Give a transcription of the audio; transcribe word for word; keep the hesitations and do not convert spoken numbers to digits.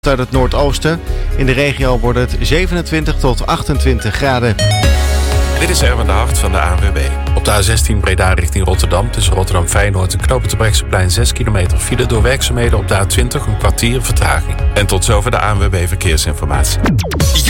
uit het noordoosten. In de regio wordt het zevenentwintig tot achtentwintig graden. Dit is Erwin de Hart van de A N W B. Op de A zestien Breda richting Rotterdam tussen Rotterdam Feyenoord en knooppunt Terbrechtseplein zes kilometer file door werkzaamheden op de A twintig een kwartier vertraging. En tot zover de A N W B Verkeersinformatie.